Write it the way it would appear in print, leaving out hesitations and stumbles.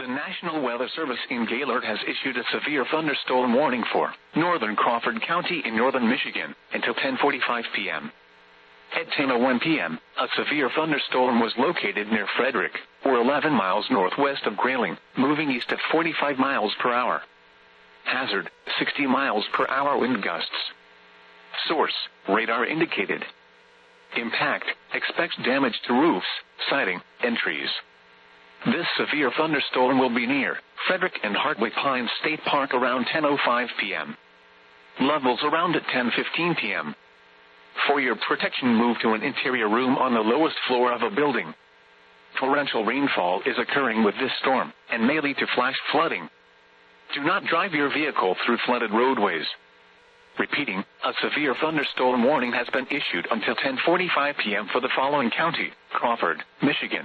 The National Weather Service in Gaylord has issued a severe thunderstorm warning for northern Crawford County in northern Michigan until 10:45 p.m. At 10:01 p.m., a severe thunderstorm was located near Frederick, or 11 miles northwest of Grayling, moving east at 45 miles per hour. Hazard, 60 miles per hour wind gusts. Source, radar indicated. Impact, expects damage to roofs, siding, and trees. This severe thunderstorm will be near Frederick and Hartley Pines State Park around 10:05 p.m. Levels around at 10:15 p.m. For your protection, move to an interior room on the lowest floor of a building. Torrential rainfall is occurring with this storm and may lead to flash flooding. Do not drive your vehicle through flooded roadways. Repeating, a severe thunderstorm warning has been issued until 10:45 p.m. for the following county: Crawford, Michigan,